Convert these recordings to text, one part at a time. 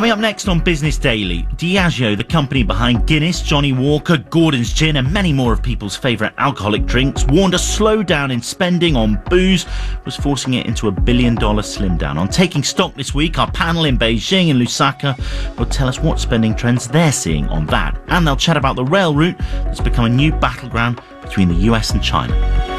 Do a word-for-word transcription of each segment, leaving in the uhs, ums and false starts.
Coming up next on Business Daily, Diageo, the company behind Guinness, Johnny Walker, Gordon's Gin and many more of people's favourite alcoholic drinks, warned a slowdown in spending on booze was forcing it into a billion dollar slim down. On Taking Stock this week, our panel in Beijing and Lusaka will tell us what spending trends they're seeing on that. And they'll chat about the rail route that's become a new battleground between the U S and China.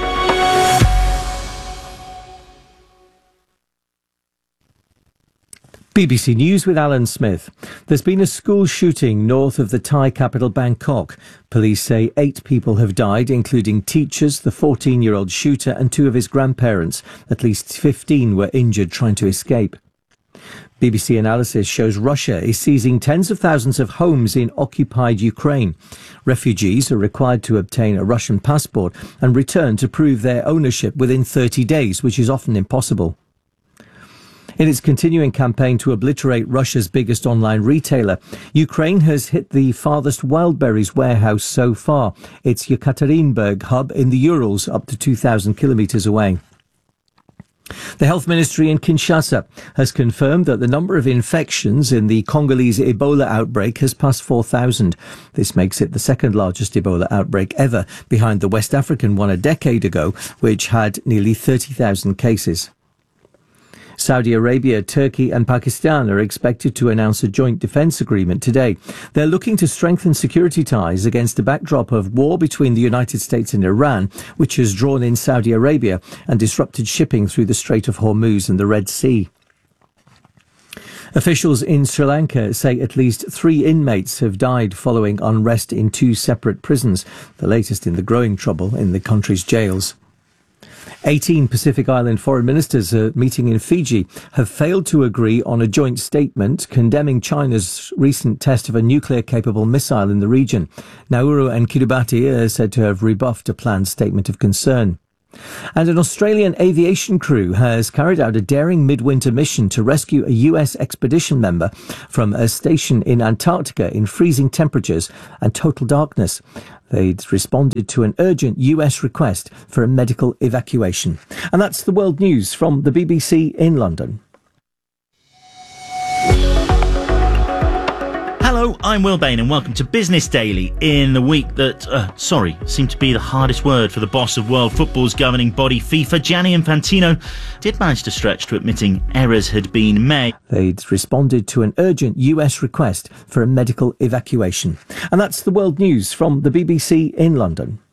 B B C News with Alan Smith. There's been a school shooting north of the Thai capital Bangkok. Police say eight people have died, including teachers, the fourteen-year-old shooter and two of his grandparents. At least fifteen were injured trying to escape. B B C analysis shows Russia is seizing tens of thousands of homes in occupied Ukraine. Refugees are required to obtain a Russian passport and return to prove their ownership within thirty days, which is often impossible. In its continuing campaign to obliterate Russia's biggest online retailer, Ukraine has hit the farthest Wildberries warehouse so far. Its Yekaterinburg hub in the Urals, up to two thousand kilometres away. The Health Ministry in Kinshasa has confirmed that the number of infections in the Congolese Ebola outbreak has passed four thousand. This makes it the second largest Ebola outbreak ever, behind the West African one a decade ago, which had nearly thirty thousand cases. Saudi Arabia, Turkey and Pakistan are expected to announce a joint defence agreement today. They're looking to strengthen security ties against a backdrop of war between the United States and Iran, which has drawn in Saudi Arabia and disrupted shipping through the Strait of Hormuz and the Red Sea. Officials in Sri Lanka say at least three inmates have died following unrest in two separate prisons, the latest in the growing trouble in the country's jails. eighteen Pacific Island foreign ministers uh, meeting in Fiji have failed to agree on a joint statement condemning China's recent test of a nuclear-capable missile in the region. Nauru and Kiribati are said to have rebuffed a planned statement of concern. And an Australian aviation crew has carried out a daring midwinter mission to rescue a U S expedition member from a station in Antarctica in freezing temperatures and total darkness. They'd responded to an urgent U S request for a medical evacuation. And that's the world news from the B B C in London. Hello, I'm Will Bain and welcome to Business Daily in the week that, uh, sorry, seemed to be the hardest word for the boss of world football's governing body, FIFA. Gianni Infantino did manage to stretch to admitting errors had been made. Hello, I'm Will Bain and welcome to Business Daily in the week that, uh, sorry, seemed to be the hardest word for the boss of world football's governing body, FIFA. Gianni Infantino did manage to stretch to admitting errors had been made. They'd responded to an urgent U S request for a medical evacuation. And that's the world news from the B B C in London.